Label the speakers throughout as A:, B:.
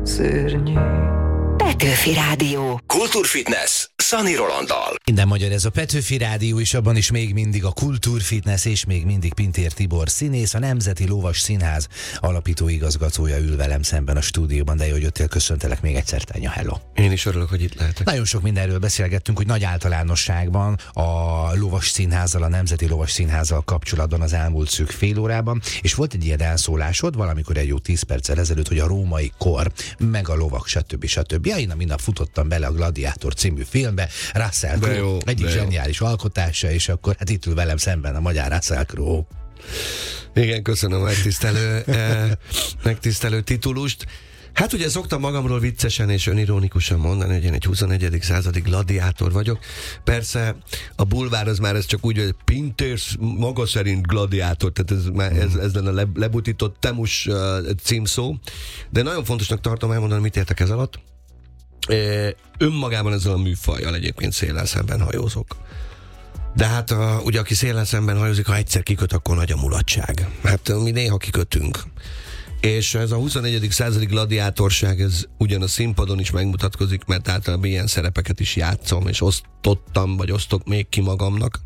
A: szörnyű.
B: Petőfi Rádió.
C: Kultúrfitness Szani Rolanddal.
D: Minden magyar, ez a Petőfi Rádió, és abban is még mindig a Kultúrfitness, és még mindig Pintér Tibor színész, a Nemzeti Lovas Színház alapító igazgatója ül velem szemben a stúdióban, de jó, hogy jöttél, köszöntelek még egyszer, Tánya, hello.
E: Én is örülök, hogy itt lehetek.
D: Nagyon sok mindenről beszélgettünk, hogy nagy általánosságban a Lovas Színházzal, a Nemzeti Lovas Színházzal kapcsolatban az elmúlt szűk fél órában, és volt egy ilyen elszólásod valamikor egy jó 10 perccel ezelőtt, hogy a római kor, meg a lovak, stb. Ja, én a minap futottam bele a Gladiátor című filmbe, Russell Crowe egyik zseniális alkotása, és akkor hát itt ül velem szemben a magyar Russell Crowe.
E: Igen, köszönöm a megtisztelő titulust. Hát ugye szoktam magamról viccesen és önironikusan mondani, hogy én egy 21. századi gladiátor vagyok. Persze a bulvár az már ez csak úgy, hogy Pintér maga szerint gladiátor, tehát ez lenne a lebutított temus címszó. De nagyon fontosnak tartom elmondani, mit értek ez alatt. Önmagában ezzel a műfajjal egyébként széllel szemben hajózok. De hát ugye aki széllel szemben hajózik, ha egyszer kiköt, akkor nagy a mulatság. Hát mi néha kikötünk. És ez a 21. századi gladiátorság, ez ugyan a színpadon is megmutatkozik, mert általában ilyen szerepeket is játszom, és osztottam, vagy osztok még ki magamnak.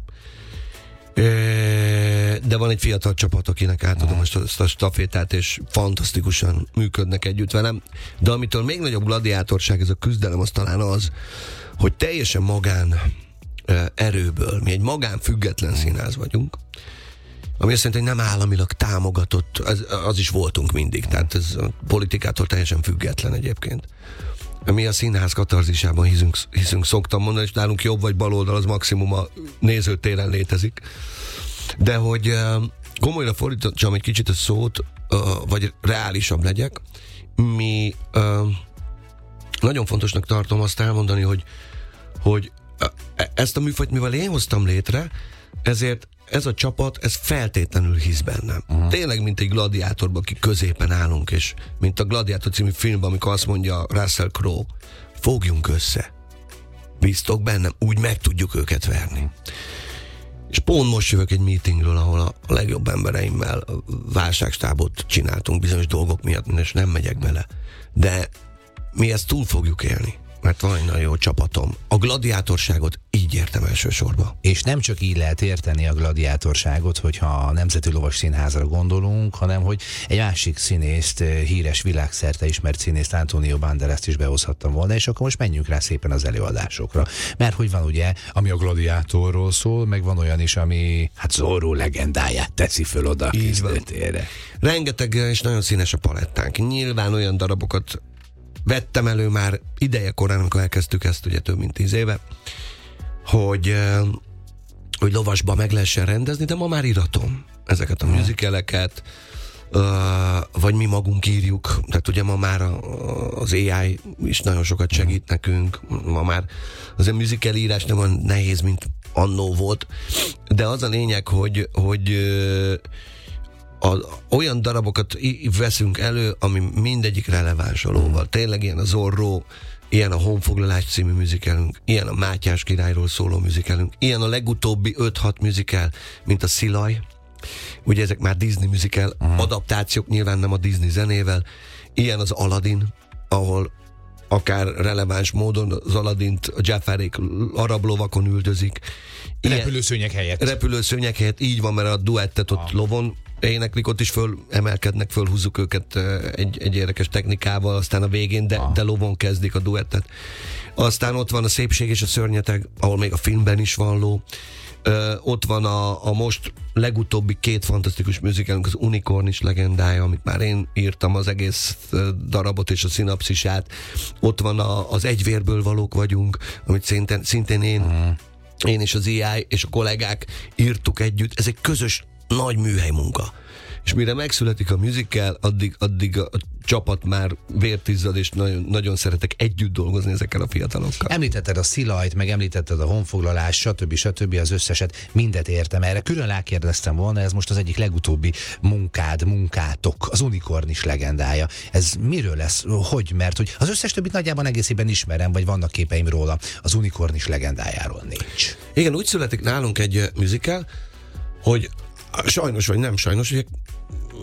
E: De van egy fiatal csapat, akinek átadom most ezt a stafétát, és fantasztikusan működnek együtt velem. De amitől még nagyobb gladiátorság ez a küzdelem, az talán az, hogy teljesen magán erőből, mi egy magán független színház vagyunk, ami azt jelenti, hogy nem államilag támogatott, az is voltunk mindig, tehát ez a politikától teljesen független egyébként. Mi a színház katarzisában hiszünk, szoktam mondani, és nálunk jobb vagy baloldal az maximum a nézőtéren létezik. De hogy komolyra fordítsam egy kicsit a szót, vagy reálisabb legyek, mi nagyon fontosnak tartom azt elmondani, hogy ezt a műfajt, mivel én hoztam létre, ezért ez a csapat, ez feltétlenül hisz bennem. Tényleg, mint egy gladiátorban, aki középen állunk, és mint a Gladiátor című filmben, amikor azt mondja Russell Crowe, fogjunk össze. Bíztok bennem, úgy meg tudjuk őket verni. És pont most jövök egy meetingről, ahol a legjobb embereimmel válságstábot csináltunk bizonyos dolgok miatt, és nem megyek bele. De mi ezt túl fogjuk élni. Mert van egy nagyon jó csapatom. A gladiátorságot így értem elsősorban.
D: És nem csak így lehet érteni a gladiátorságot, hogyha a Nemzeti Lovas Színházra gondolunk, hanem hogy egy másik színészt, híres, világszerte ismert színészt, Antonio Banderast is behozhattam volna, és akkor most menjünk rá szépen az előadásokra. Mert hogy van ugye, ami a gladiátorról szól, meg van olyan is, ami hát Zorro legendáját teszi föl oda a készletére.
E: Rengeteg és nagyon színes a palettánk. Nyilván olyan darabokat vettem elő már ideje korán, amikor elkezdtük ezt, ugye több mint 10 éve, hogy lovasba meg lehessen rendezni, de ma már íratom ezeket a musicaleket, vagy mi magunk írjuk, tehát ugye ma már az AI is nagyon sokat segít nekünk, ma már az a musical írás nem olyan nehéz, mint annó volt, de az a lényeg, hogy olyan darabokat veszünk elő, ami mindegyik releváns a lóval. Tényleg ilyen a Zorro, ilyen a Honfoglalás című musicalünk, ilyen a Mátyás királyról szóló musicalünk, ilyen a legutóbbi 5-6 musical, mint a Szilaj. Ugye ezek már Disney musical adaptációk, nyilván nem a Disney zenével. Ilyen az Aladdin, ahol akár releváns módon az Aladdint a Jafarék arab lovakon üldözik. Repülőszőnyek helyett, így van, mert a duettet ott lovon éneklik, ott is emelkednek, fölhúzzuk őket egy érdekes technikával, aztán a végén, de lovon kezdik a duettet. Aztán ott van a Szépség és a szörnyeteg, ahol még a filmben is van ló. Ott van a most legutóbbi 2 fantasztikus musicalünk, az Unikornis legendája, amit már én írtam az egész darabot és a szinapszisát. Ott van az Egy vérből valók vagyunk, amit szintén én és az AI és a kollégák írtuk együtt. Ez egy közös nagy műhely munka. És mire megszületik a musical, addig a csapat már vértizzad, és nagyon, nagyon szeretek együtt dolgozni ezekkel a fiatalokkal.
D: Említetted a Szilajt, meg említetted a Honfoglalás, stb. Az összeset, mindet értem erre. Külön rákérdeztem volna, ez most az egyik legutóbbi munkátok, az Unikornis legendája. Ez miről lesz? Hogy? Mert hogy az összes többit nagyjában egészében ismerem, vagy vannak képeim róla. Az Unikornis legendájáról nincs.
E: Igen, úgy születik nálunk egy musical, hogy sajnos vagy nem sajnos, ugye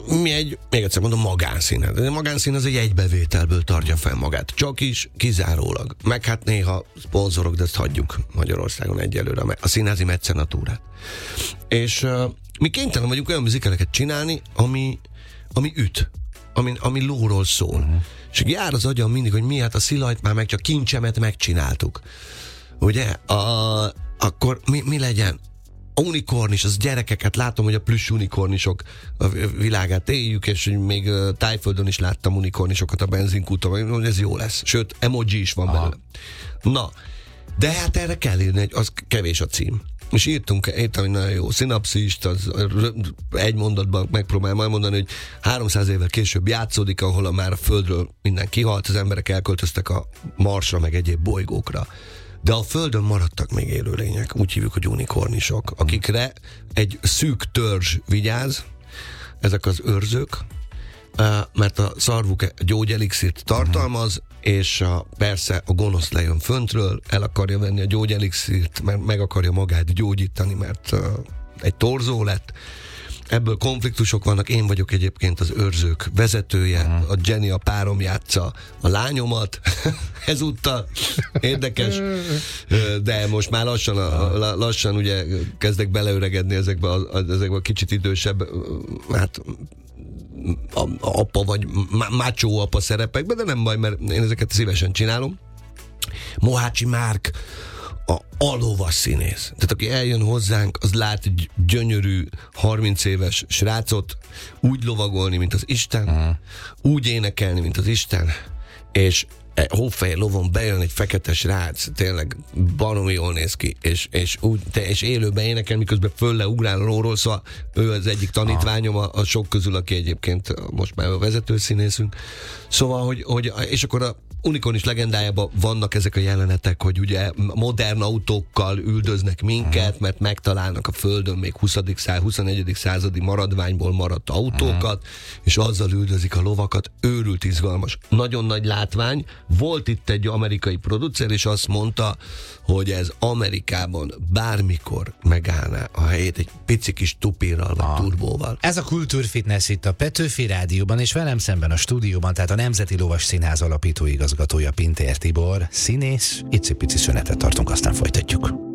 E: még egyszer mondom, magánszínház. De a magánszín az egy egybevételből tartja fel magát. Csak is kizárólag. Meg hát néha szponzorok, de ezt hagyjuk Magyarországon egyelőre, a színházi mecenatúrát. És mi kénytelen vagyunk olyan műzikeleket csinálni, ami üt. Ami lóról szól. És jár az agyam mindig, hogy mi, hát a Szilajt már meg csak Kincsemet megcsináltuk. Ugye? Akkor mi legyen? A unikornis, az gyerekeket látom, hogy a plüss unikornisok a világát éljük, és még Tájföldön is láttam unikornisokat a benzinkúton, hogy ez jó lesz. Sőt, emoji is van belőle. Na, de hát erre kell írni, az kevés a cím. És írtam egy nagyon jó szinapszist, az egy mondatban megpróbálom elmondani, hogy 300 évvel később játszódik, ahol már a Földről minden kihalt, az emberek elköltöztek a Marsra, meg egyéb bolygókra. De a Földön maradtak még élőlények, úgy hívjuk, hogy unikornisok, akikre egy szűk törzs vigyáz, ezek az őrzők, mert a szarvuk gyógyelixírt tartalmaz, és persze a gonosz lejön föntről, el akarja venni a gyógyelixírt, mert meg akarja magát gyógyítani, mert egy torzó lett. Ebből konfliktusok vannak, én vagyok egyébként az őrzők vezetője, a Jenny a párom játsza a lányomat, ezúttal érdekes, de most már lassan ugye kezdek beleöregedni ezekbe a kicsit idősebb, hát apa vagy macho apa szerepekbe, de nem baj, mert én ezeket szívesen csinálom. Mohácsi Márk a lovas színész. Tehát aki eljön hozzánk, az lát egy gyönyörű 30 éves srácot úgy lovagolni, mint az Isten, úgy énekelni, mint az Isten, és hófehér lovon bejön egy fekete srác, tényleg baromi jól néz ki, és élőben énekel, miközben fölleugrál a lóról, szóval ő az egyik tanítványom a sok közül, aki egyébként most már a vezetőszínészünk. Szóval, hogy és akkor a unikornis legendájában vannak ezek a jelenetek, hogy ugye modern autókkal üldöznek minket, mert megtalálnak a Földön még 21. századi maradványból maradt autókat, és azzal üldözik a lovakat. Őrült izgalmas. Nagyon nagy látvány. Volt itt egy amerikai producer, és azt mondta, hogy ez Amerikában bármikor megállná a helyét egy pici kis tupírral vagy turbóval.
D: Ez a Kultúrfitness itt a Petőfi Rádióban, és velem szemben a stúdióban, tehát a Nemzeti Lovas Színház alapítóigazgatója Pintér Tibor, színész. Icipici szünetet tartunk, aztán folytatjuk.